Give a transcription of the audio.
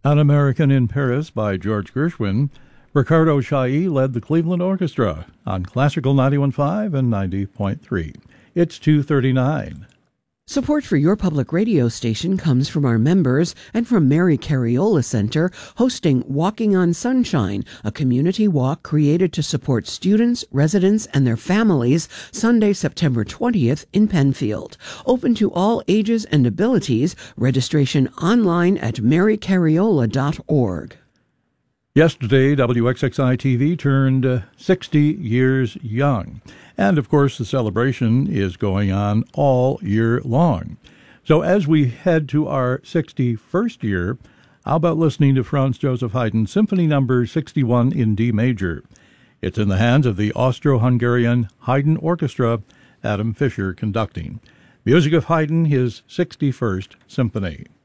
An American in Paris by George Gershwin. Ricardo Chailly led the Cleveland Orchestra on Classical 91.5 and 90.3. It's 2:39. Support for your public radio station comes from our members and from Mary Cariola Center, hosting Walking on Sunshine, a community walk created to support students, residents, and their families, Sunday, September 20th in Penfield. Open to all ages and abilities. Registration online at marycariola.org. Yesterday, WXXI-TV turned 60 years young. And, of course, the celebration is going on all year long. So as we head to our 61st year, how about listening to Franz Joseph Haydn Symphony No. 61 in D major? It's in the hands of the Austro-Hungarian Haydn Orchestra, Adam Fischer conducting. Music of Haydn, his 61st Symphony.